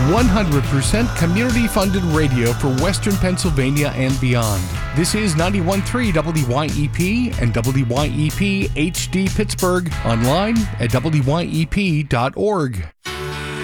100% community-funded radio for Western Pennsylvania and beyond. This is 91.3 WYEP and WYEP HD Pittsburgh, online at WYEP.org.